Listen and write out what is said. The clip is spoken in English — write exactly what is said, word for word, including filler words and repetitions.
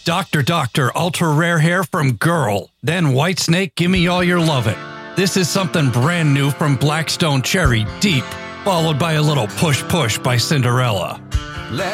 Doctor Doctor Ultra Rare Hair from Girl. Then Whitesnake, Gimme All Your Lovin'. This is something brand new from Blackstone Cherry, Deep, followed by a little Push Push by Cinderella.